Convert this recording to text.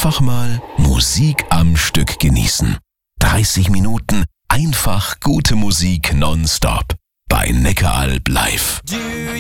einfach mal Musik am Stück genießen. 30 Minuten einfach gute Musik nonstop bei Neckaralb live.